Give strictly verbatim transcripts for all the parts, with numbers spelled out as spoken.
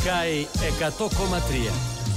Sky εκατό κόμμα τρία.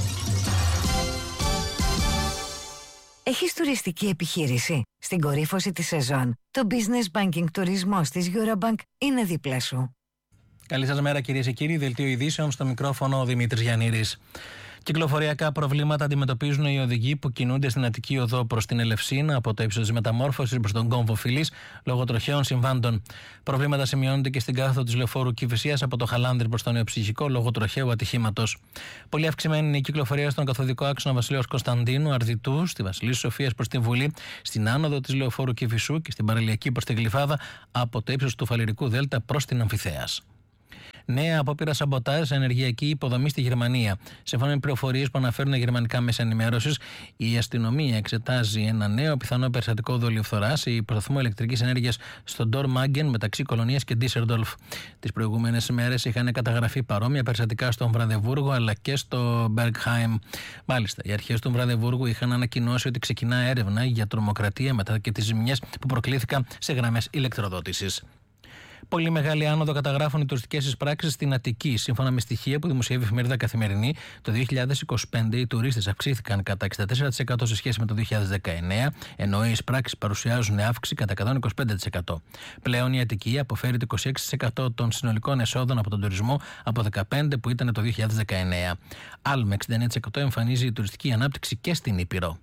Έχεις τουριστική επιχείρηση? Στην κορύφωση της σεζόν, το Business Banking τουρισμός της Eurobank είναι δίπλα σου. Καλή σας μέρα κυρίες και κύριοι, δελτίο ειδήσεων, στο μικρόφωνο ο Δημήτρης Γιαννήρης. Κυκλοφοριακά προβλήματα αντιμετωπίζουν οι οδηγοί που κινούνται στην Αττική Οδό προς την Ελευσίνα από το ύψος της Μεταμόρφωσης προς τον κόμβο Φιλής λόγω τροχαίων συμβάντων. Προβλήματα σημειώνονται και στην κάθοδο της λεωφόρου Κηφισίας από το Χαλάνδρι προς τον Νεοψυχικό λόγω τροχαίου ατυχήματος. Πολύ αυξημένη είναι η κυκλοφορία στον καθοδικό άξονα Βασιλέως Κωνσταντίνου, Αρδιτού, στη Βασιλής Σοφίας προς την Βουλή, στην άνοδο της λεωφόρου Κηφισού και στην παραλιακή προς την Γλυφάδα από το ύψος του Φαληρικού Δέλτα προς την Αμφιθέας. Νέα απόπειρα σαμποτάζ σε ενεργειακή υποδομή στη Γερμανία. Σύμφωνα με πληροφορίες που αναφέρουν γερμανικά μέσα ενημέρωσης, η αστυνομία εξετάζει ένα νέο πιθανό περιστατικό δολιοφθοράς ή προσταθμό ηλεκτρικής ενέργειας στο Dormagen μεταξύ Κολονίας και Ντίσσελντορφ. Τις προηγούμενες ημέρες είχαν καταγραφεί παρόμοια περιστατικά στο Βραδεβούργο αλλά και στο Μπεργκχάιμ. Μάλιστα, οι αρχές του Βραδεβούργου είχαν ανακοινώσει ότι ξεκινά έρευνα για τρομοκρατία μετά και τις ζημιές που προκλήθηκαν σε γραμμές ηλεκτροδότησης. Πολύ μεγάλη άνοδο καταγράφουν οι τουριστικές εισπράξεις στην Αττική. Σύμφωνα με στοιχεία που δημοσιεύει η εφημερίδα Καθημερινή, το δύο χιλιάδες είκοσι πέντε οι τουρίστες αυξήθηκαν κατά εξήντα τέσσερα τοις εκατό σε σχέση με το δύο χιλιάδες δεκαεννέα, ενώ οι εισπράξεις παρουσιάζουν αύξηση κατά εκατόν είκοσι πέντε τοις εκατό. Πλέον η Αττική αποφέρει το είκοσι έξι τοις εκατό των συνολικών εσόδων από τον τουρισμό από δεκαπέντε τοις εκατό που ήταν το δύο χιλιάδες δεκαεννέα. Άλλο με εξήντα εννέα τοις εκατό εμφανίζει η τουριστική ανάπτυξη και στην Ήπειρο.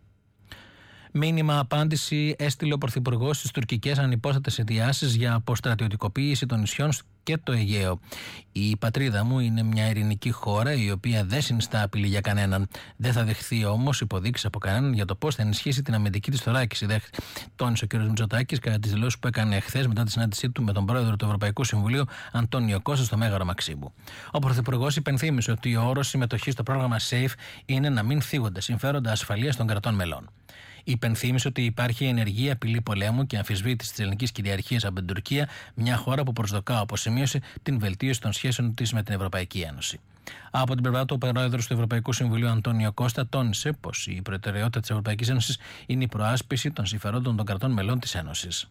Μήνυμα απάντηση έστειλε ο Πρωθυπουργός στις τουρκικές ανυπόστατες αιτιάσεις για αποστρατιωτικοποίηση των νησιών και το Αιγαίο. Η πατρίδα μου είναι μια ειρηνική χώρα η οποία δεν συνιστά απειλή για κανέναν. Δεν θα δεχθεί όμως υποδείξεις από κανέναν για το πώς θα ενισχύσει την αμυντική της θωράκιση, τόνισε ο κ. Μητσοτάκης κατά τις δηλώσεις που έκανε χθες μετά τη συνάντησή του με τον πρόεδρο του Ευρωπαϊκού Συμβουλίου Αντώνιο Κώστα στο Μέγαρο Μαξίμου. Ο Πρωθυπουργός υπενθύμησε ότι ο όρος συμμετοχής στο πρόγραμμα SAFE είναι να μην θίγονται συμφέροντα ασφαλείας των κρατών μελών. Υπενθύμησε ότι υπάρχει ενεργή απειλή πολέμου και αμφισβήτηση της ελληνικής κυριαρχίας από την Τουρκία, μια χώρα που προσδοκά, όπως σημείωσε, την βελτίωση των σχέσεων της με την Ευρωπαϊκή Ένωση. Από την πλευρά του, ο πρόεδρος του Ευρωπαϊκού Συμβουλίου Αντώνιο Κώστα τόνισε πως η προτεραιότητα της Ευρωπαϊκής Ένωσης είναι η προάσπιση των συμφερόντων των κρατών μελών της Ένωσης.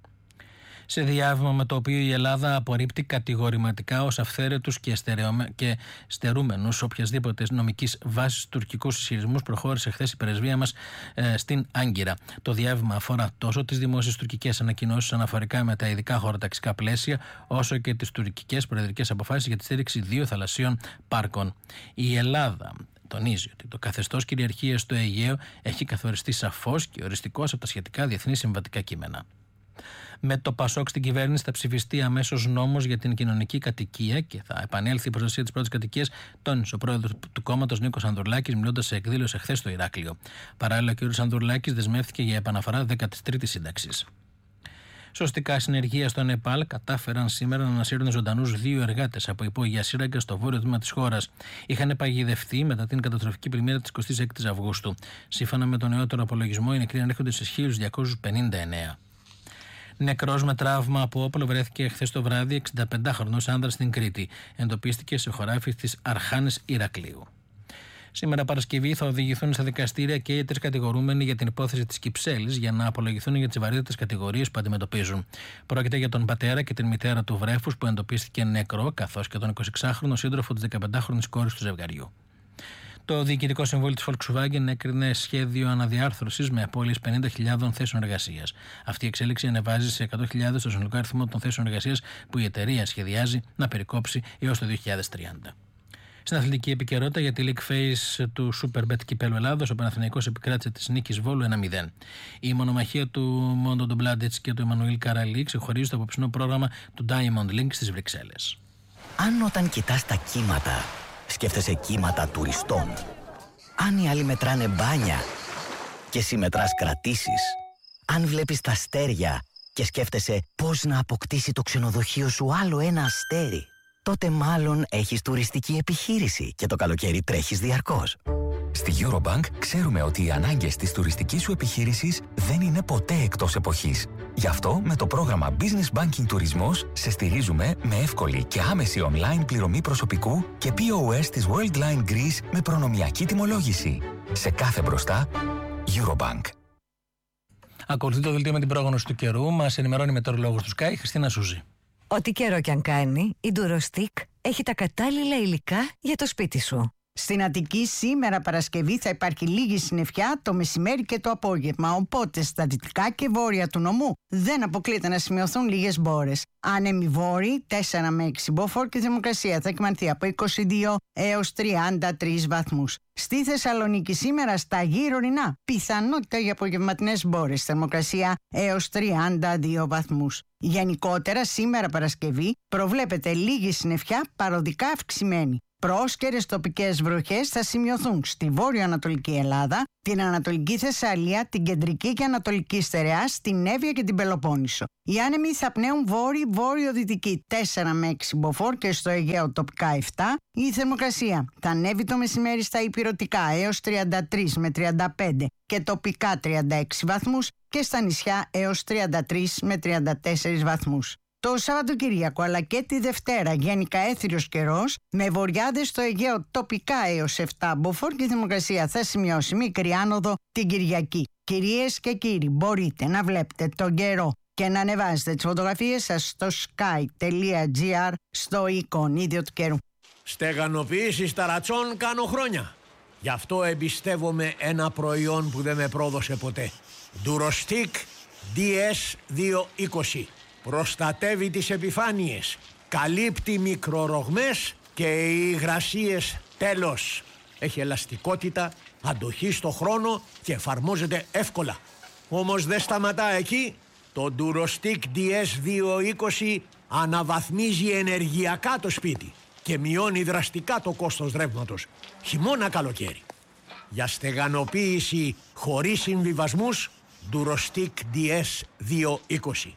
Σε διάβημα με το οποίο η Ελλάδα απορρίπτει κατηγορηματικά ως αυθαίρετους και, και στερούμενους οποιασδήποτε νομικής βάσης τουρκικούς ισχυρισμούς, προχώρησε χθες η πρεσβεία μας ε, στην Άγκυρα. Το διάβημα αφορά τόσο τις δημόσιες τουρκικές ανακοινώσεις αναφορικά με τα ειδικά χωροταξικά πλαίσια, όσο και τις τουρκικές προεδρικές αποφάσεις για τη στήριξη δύο θαλασσίων πάρκων. Η Ελλάδα τονίζει ότι το καθεστώς κυριαρχίας στο Αιγαίο έχει καθοριστεί σαφώς και οριστικώς από τα σχετικά διεθνή συμβατικά κείμενα. Με το Πασόκ στην κυβέρνηση θα ψηφιστεί αμέσως νόμος για την κοινωνική κατοικία και θα επανέλθει η προστασία της πρώτης κατοικίας, τόνισε ο πρόεδρος του κόμματος Νίκος Ανδρουλάκης, μιλώντας σε εκδήλωση εχθές στο Ηράκλειο. Παράλληλα, ο κ. Ανδρουλάκης δεσμεύτηκε για επαναφορά δέκατη τρίτη σύνταξης. Σωστικά συνεργεία στο Νεπάλ κατάφεραν σήμερα να ανασύρουν ζωντανούς δύο εργάτες από υπόγεια σύραγγα στο βόρειο τμήμα της χώρας. Είχαν παγιδευτεί μετά την καταστροφική πλημμύρα της εικοστής έκτης Αυγούστου. Σύμφωνα με τον νεότερο απολογισμό, οι νεκροί ανέρχονται σε χίλιους διακόσιους πενήντα εννέα. Νεκρός με τραύμα από όπλο βρέθηκε χθες το βράδυ εξηνταπεντάχρονος άνδρας στην Κρήτη. Εντοπίστηκε σε χωράφι της Αρχάνης Ηρακλείου. Σήμερα Παρασκευή θα οδηγηθούν στα δικαστήρια και οι τρεις κατηγορούμενοι για την υπόθεση της Κυψέλης για να απολογηθούν για τις βαρύτατες κατηγορίες που αντιμετωπίζουν. Πρόκειται για τον πατέρα και την μητέρα του βρέφους που εντοπίστηκε νεκρό, καθώς και τον εικοσιεξάχρονο σύντροφο της δεκαπεντάχρονης κόρης του ζευγαριού. Το Διοικητικό Συμβούλιο της Volkswagen έκρινε σχέδιο αναδιάρθρωσης με απώλειες πενήντα χιλιάδες θέσεων εργασίας. Αυτή η εξέλιξη ανεβάζει σε εκατό χιλιάδες το συνολικό αριθμό των θέσεων εργασίας που η εταιρεία σχεδιάζει να περικόψει έως το δύο χιλιάδες τριάντα. Στην αθλητική επικαιρότητα για τη League Phase του Superbet Κυπέλλου Ελλάδος, ο Παναθηναϊκός επικράτησε της νίκης Βόλου ένα μηδέν. Η μονομαχία του Μόντο Ντομπλάντετς και του Εμμανουήλ Καραλή ξεχωρίζει το απόψινό πρόγραμμα του Diamond Link στις Βρυξέλλες. Αν όταν κοιτάς τα κύματα, σκέφτεσαι κύματα τουριστών. Αν οι άλλοι μετράνε μπάνια και εσύ μετράς κρατήσεις. Αν βλέπεις τα αστέρια και σκέφτεσαι πώς να αποκτήσει το ξενοδοχείο σου άλλο ένα αστέρι, τότε μάλλον έχεις τουριστική επιχείρηση και το καλοκαίρι τρέχεις διαρκώς. Στη Eurobank ξέρουμε ότι οι ανάγκες της τουριστικής σου επιχείρησης δεν είναι ποτέ εκτός εποχής. Γι' αυτό με το πρόγραμμα Business Banking Τουρισμός σε στηρίζουμε με εύκολη και άμεση online πληρωμή προσωπικού και πι ο ες της Worldline Greece με προνομιακή τιμολόγηση. Σε κάθε μπροστά, Eurobank. Ακολουθεί το δελτίο με την πρόγνωση του καιρού. Μας ενημερώνει η μετεωρολόγος του Sky, Χριστίνα Σούζη. Ό,τι καιρό κι αν κάνει, η Durostick έχει τα κατάλληλα υλικά για το σπίτι σου. Στην Αττική σήμερα Παρασκευή θα υπάρχει λίγη συννεφιά το μεσημέρι και το απόγευμα, οπότε στα δυτικά και βόρεια του νομού δεν αποκλείεται να σημειωθούν λίγες μπόρες. Άνεμοι βόρειοι τέσσερα με έξι μποφόρ και η θερμοκρασία θα εκμανθεί από είκοσι δύο έως τριάντα τρεις βαθμούς. Στη Θεσσαλονίκη σήμερα στα γύρω ορεινά πιθανότητα για απογευματινές μπόρες, θερμοκρασία έως τριάντα δύο βαθμούς. Γενικότερα σήμερα Παρασκευή προβλέπεται λίγη συννεφιά παροδικά αυξημένη. Πρόσκαιρες τοπικές βροχές θα σημειωθούν στη βόρειο-ανατολική Ελλάδα, την Ανατολική Θεσσαλία, την Κεντρική και Ανατολική Στερεά, στην Εύβοια και την Πελοπόννησο. Οι άνεμοι θα πνέουν βόρειο-βόρειο-δυτική τέσσερα με έξι μποφόρ και στο Αιγαίο τοπικά επτά. Η θερμοκρασία θα ανέβει το μεσημέρι στα ηπειρωτικά έως τριάντα τρεις με τριάντα πέντε και τοπικά τριάντα έξι βαθμούς και στα νησιά έως τριάντα τρεις με τριάντα τέσσερις βαθμούς. Το Σαββατοκύριακο αλλά και τη Δευτέρα γενικά έθριος καιρός με βοριάδες στο Αιγαίο τοπικά έως επτά μποφόρ και η θερμοκρασία θα σημειώσει μικρή άνοδο την Κυριακή. Κυρίες και κύριοι, μπορείτε να βλέπετε τον καιρό και να ανεβάζετε τις φωτογραφίες σας στο sky τελεία gr στο εικονίδιο του καιρού. Στεγανοποίηση ταρατσών κάνω χρόνια. Γι' αυτό εμπιστεύομαι ένα προϊόν που δεν με πρόδωσε ποτέ. Durostic ντι ες διακόσια είκοσι. Προστατεύει τις επιφάνειες, καλύπτει μικρορογμές και οι υγρασίες τέλος. Έχει ελαστικότητα, αντοχή στο χρόνο και εφαρμόζεται εύκολα. Όμως δεν σταματά εκεί. Το Durostic ντι ες διακόσια είκοσι αναβαθμίζει ενεργειακά το σπίτι και μειώνει δραστικά το κόστος ρεύματος, χειμώνα καλοκαίρι. Για στεγανοποίηση χωρίς συμβιβασμούς, Durostic ντι ες διακόσια είκοσι.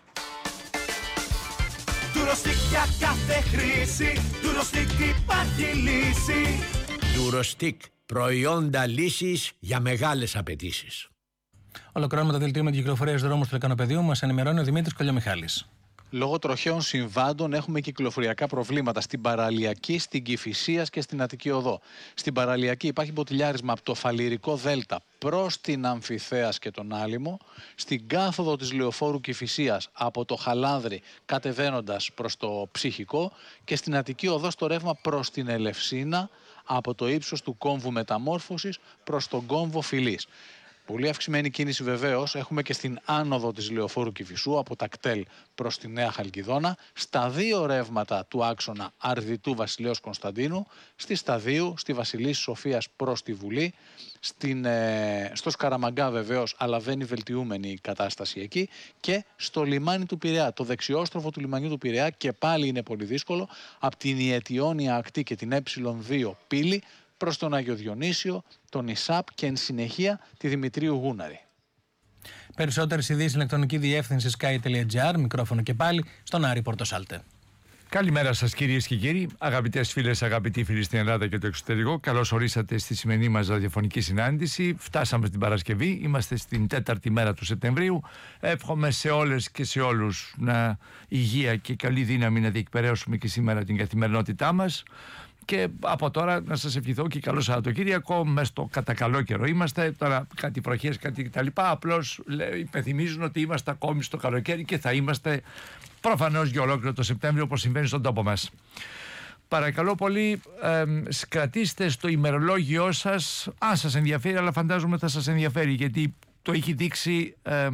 Durostic για κάθε χρήση, Durostic υπάρχει λύση. Durostic, προϊόντα λύσης για μεγάλες απαιτήσεις. Ολοκληρώνουμε το δελτίο με την κυκλοφορία στους δρόμους του Λεκανοπεδίου. Μας ενημερώνει ο Δημήτρης Κολιομιχάλης. Λόγω τροχαίων συμβάντων έχουμε κυκλοφοριακά προβλήματα στην Παραλιακή, στην Κηφισίας και στην Αττική Οδό. Στην Παραλιακή υπάρχει μποτιλιάρισμα από το Φαλιρικό Δέλτα προς την Αμφιθέας και τον Άλυμο. Στην κάθοδο της Λεωφόρου Κηφισίας από το Χαλάνδρη κατεβαίνοντας προς το Ψυχικό και στην Αττική Οδό στο ρεύμα προς την Ελευσίνα από το ύψος του κόμβου Μεταμόρφωσης προς τον κόμβο Φυλής. Πολύ αυξημένη κίνηση βεβαίως έχουμε και στην άνοδο της Λεωφόρου Κηφισού από τα κτέλ προς τη Νέα Χαλκιδόνα, στα δύο ρεύματα του άξονα Αρδιτού Βασιλέως Κωνσταντίνου, στη Σταδίου, στη Βασιλής Σοφίας προς τη Βουλή, στην, ε, στο Σκαραμαγκά βεβαίως, αλλά δεν είναι βελτιούμενη η κατάσταση εκεί, και στο λιμάνι του Πειραιά, το δεξιόστροφο του λιμανιού του Πειραιά, και πάλι είναι πολύ δύσκολο, από την Ιετιώνια ακτή και την ε δύο πύλη, προς τον Άγιο Διονύσιο, τον Ισάπ και εν συνεχεία τη Δημητρίου Γούναρη. Περισσότερες ειδήσεις ηλεκτρονική διεύθυνση sky τελεία gr, μικρόφωνο και πάλι στον Άρη Πορτοσάλτε. Καλημέρα σας κυρίες και κύριοι, αγαπητές φίλες, αγαπητοί φίλοι στην Ελλάδα και το εξωτερικό. Καλώς ορίσατε στη σημερινή μας ραδιοφωνική συνάντηση. Φτάσαμε στην Παρασκευή, είμαστε στην τέταρτη μέρα του Σεπτεμβρίου. Εύχομαι σε όλες και σε όλους να υγεία και καλή δύναμη να διεκπαιρέωσουμε και σήμερα την καθημερινότητά μας. Και από τώρα να σας ευχηθώ και καλό Σαββατοκύριακο. Μες στο κατά καλό καιρό είμαστε. Τώρα κάτι βροχές, κάτι κτλ. Απλώς υπενθυμίζουν ότι είμαστε ακόμη στο καλοκαίρι και θα είμαστε προφανώς για ολόκληρο το Σεπτέμβριο, όπως συμβαίνει στον τόπο μας. Παρακαλώ πολύ, ε, κρατήστε στο ημερολόγιό σας, αν σας ενδιαφέρει, αλλά φαντάζομαι θα σας ενδιαφέρει, γιατί το έχει δείξει ε,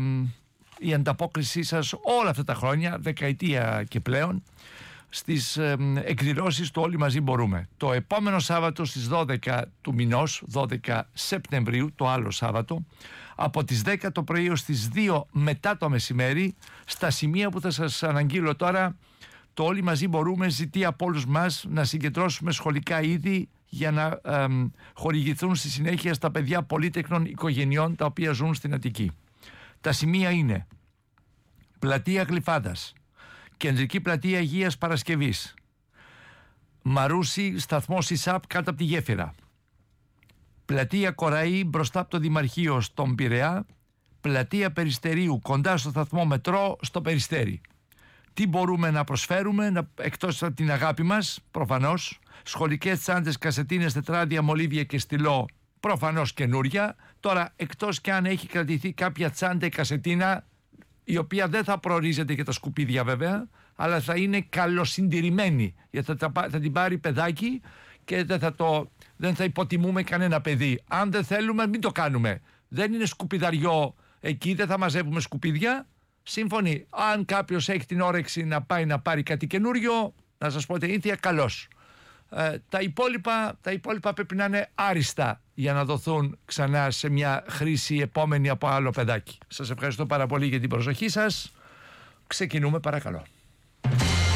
η ανταπόκρισή σας όλα αυτά τα χρόνια, δεκαετία και πλέον, στις ε, εκδηλώσεις του Όλοι Μαζί Μπορούμε. Το επόμενο Σάββατο στις δώδεκα του μηνός, δώδεκα Σεπτεμβρίου, το άλλο Σάββατο, από τις δέκα το πρωί ως τις δύο μετά το μεσημέρι, στα σημεία που θα σας αναγγείλω τώρα, το Όλοι Μαζί Μπορούμε ζητεί από όλους μας να συγκεντρώσουμε σχολικά είδη για να ε, χορηγηθούν στη συνέχεια στα παιδιά πολύτεκνων οικογενειών τα οποία ζουν στην Αττική. Τα σημεία είναι Πλατεία Γλυφάδας, Κεντρική Πλατεία Αγίας Παρασκευής, Μαρούσι, σταθμός ΙΣΑΠ κάτω από τη γέφυρα, Πλατεία Κοραή μπροστά από το Δημαρχείο στον Πειραιά, Πλατεία Περιστερίου κοντά στο σταθμό μετρό στο Περιστέρι. Τι μπορούμε να προσφέρουμε, να, εκτός από την αγάπη μας, προφανώς, σχολικές τσάντες, κασετίνες, τετράδια, μολύβια και στυλό, προφανώς καινούρια. Τώρα, εκτός και αν έχει κρατηθεί κάποια τσάντα ή κασετίνα, η οποία δεν θα προορίζεται για τα σκουπίδια βέβαια, αλλά θα είναι καλοσυντηρημένη, γιατί θα, θα την πάρει παιδάκι και δεν θα, το, δεν θα υποτιμούμε κανένα παιδί. Αν δεν θέλουμε, μην το κάνουμε. Δεν είναι σκουπιδαριό εκεί, δεν θα μαζεύουμε σκουπίδια. Σύμφωνοι, αν κάποιος έχει την όρεξη να πάει να πάρει κάτι καινούριο, να σας πω την ήθια, καλώς. Ε, τα, υπόλοιπα, τα υπόλοιπα πρέπει να είναι άριστα για να δοθούν ξανά σε μια χρήση επόμενη από άλλο παιδάκι. Σας ευχαριστώ πάρα πολύ για την προσοχή σας. Ξεκινούμε παρακαλώ.